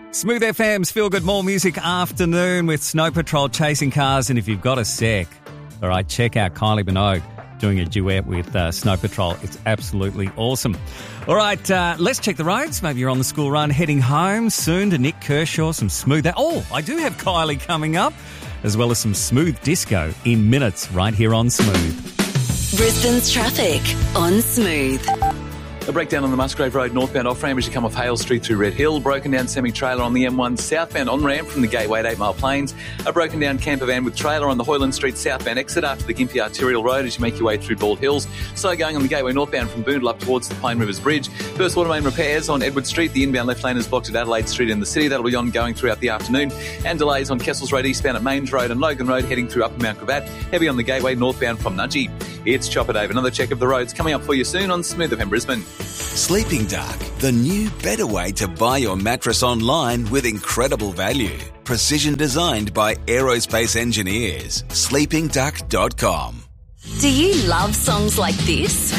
Smooth FM's Feel Good More Music Afternoon with Snow Patrol chasing cars. And if you've got a sec, all right, check out Kylie Minogue doing a duet with Snow Patrol. It's absolutely awesome. All right, let's check the roads. Maybe you're on the school run heading home soon to Nick Kershaw, some smooth... Oh, I do have Kylie coming up, as well as some smooth disco in minutes right here on Smooth. Brisbane's traffic on Smooth. A breakdown on the Musgrave Road northbound off-ramp as you come off Hale Street through Red Hill. Broken down semi-trailer on the M1 southbound on-ramp from the Gateway at 8 Mile Plains. A broken down camper van with trailer on the Hoyland Street southbound exit after the Gympie Arterial Road as you make your way through Bald Hills. So going on the Gateway northbound from Boondall up towards the Pine Rivers Bridge. First water main repairs on Edward Street. The inbound left lane is blocked at Adelaide Street in the city. That'll be ongoing throughout the afternoon. And delays on Kessels Road eastbound at Mains Road and Logan Road heading through Upper Mount Gravatt. Heavy on the Gateway northbound from Nudgee. It's Chopper Dave. Another check of the roads coming up for you soon on Smooth FM Brisbane. Sleeping Dark, the new, better way to buy your mattress online with incredible value. Precision designed by aerospace engineers. sleepingduck.com. Do you love songs like this?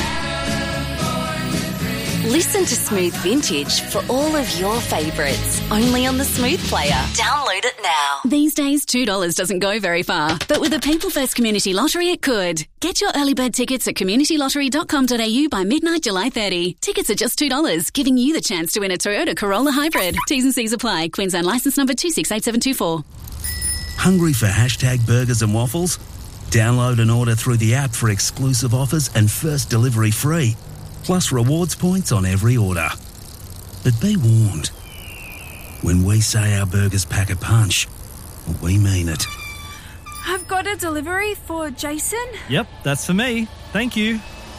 Listen to Smooth Vintage for all of your favourites, only on the Smooth Player. Download it now. These days, $2 doesn't go very far, but with the People First Community Lottery, it could. Get your early bird tickets at communitylottery.com.au by midnight July 30. Tickets are just $2, giving you the chance to win a Toyota Corolla Hybrid. T's and C's apply. Queensland licence number 268724. Hungry for hashtag burgers and waffles? Download and order through the app for exclusive offers and first delivery free. Plus rewards points on every order. But be warned, when we say our burgers pack a punch, we mean it. I've got a delivery for Jason. Yep, that's for me. Thank you.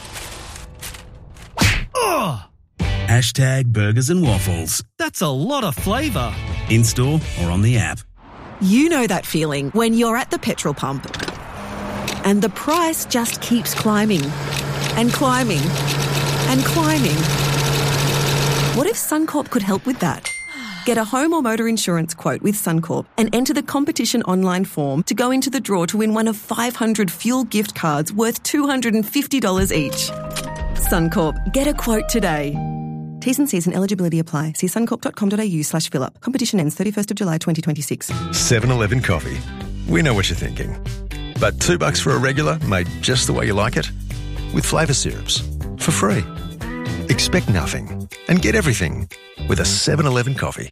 Oh! Hashtag burgers and waffles. That's a lot of flavour. In-store or on the app. You know that feeling when you're at the petrol pump and the price just keeps climbing and climbing and climbing. What if Suncorp could help with that? Get a home or motor insurance quote with Suncorp and enter the competition online form to go into the draw to win one of 500 fuel gift cards worth $250 each. Suncorp, get a quote today. T's and C's and eligibility apply. See suncorp.com.au/fill-up. Competition ends 31st of July 2026. 7-Eleven coffee. We know what you're thinking. But $2 for a regular made just the way you like it? With flavour syrups. For free. Expect nothing and get everything with a 7-Eleven coffee.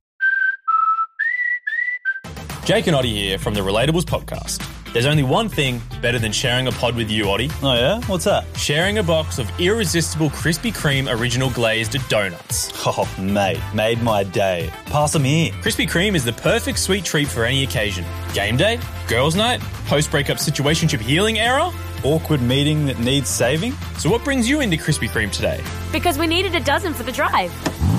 Jake and Oddie here from the Relatables podcast. There's only one thing better than sharing a pod with you, Oddie. Oh yeah? What's that? Sharing a box of irresistible Krispy Kreme original glazed donuts. Oh, mate, made my day. Pass them here. Krispy Kreme is the perfect sweet treat for any occasion. Game day, girls' night, post-breakup situationship healing era, awkward meeting that needs saving. So what brings you into Krispy Kreme today? Because we needed a dozen for the drive.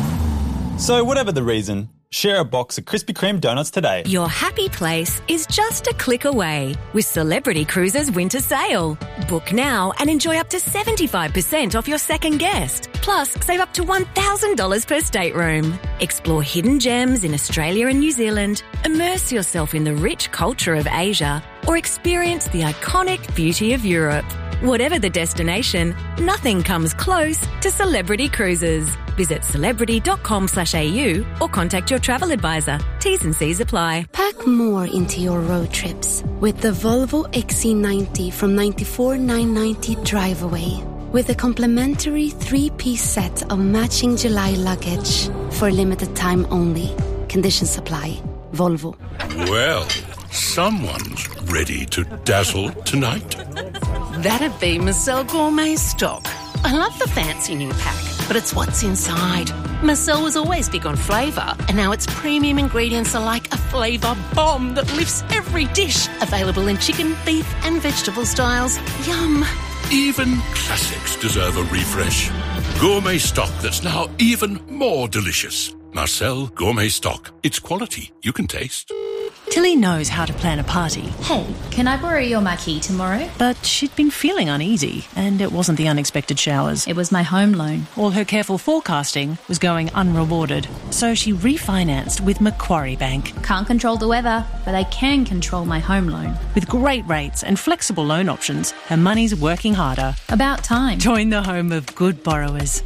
So whatever the reason, share a box of Krispy Kreme donuts today. Your happy place is just a click away with Celebrity Cruises Winter Sale. Book now and enjoy up to 75% off your second guest. Plus, save up to $1,000 per stateroom. Explore hidden gems in Australia and New Zealand, immerse yourself in the rich culture of Asia, or experience the iconic beauty of Europe. Whatever the destination, nothing comes close to Celebrity Cruises. Visit celebrity.com/au or contact your travel advisor. T's and C's apply. Pack more into your road trips with the Volvo XC90 from $94,990 Drive Away. With a complimentary 3-piece set of matching July luggage for a limited time only. Conditions supply. Volvo. Well, someone's ready to dazzle tonight. That'd be Marcel Gourmet Stock. I love the fancy new pack, but it's what's inside. Marcel was always big on flavour, and now its premium ingredients are like a flavour bomb that lifts every dish. Available in chicken, beef and vegetable styles. Yum. Even classics deserve a refresh. Gourmet Stock that's now even more delicious. Marcel Gourmet Stock. It's quality you can taste. Tilly knows how to plan a party. Hey, can I borrow your marquee tomorrow? But she'd been feeling uneasy, and it wasn't the unexpected showers. It was my home loan. All her careful forecasting was going unrewarded, so she refinanced with Macquarie Bank. Can't control the weather, but I can control my home loan. With great rates and flexible loan options, her money's working harder. About time. Join the home of good borrowers. Search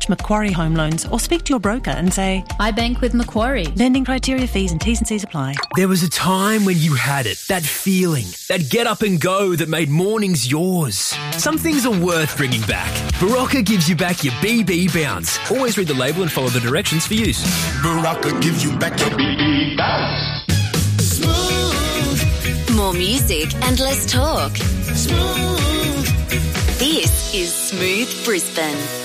Search Macquarie Home Loans or speak to your broker and say, I bank with Macquarie. Lending criteria, fees and T's and C's apply. There was a time when you had it, that feeling, that get up and go that made mornings yours. Some things are worth bringing back. Barocca gives you back your BB Bounce. Always read the label and follow the directions for use. Barocca gives you back your BB Bounce. Smooth. More music and less talk. Smooth. This is Smooth Brisbane.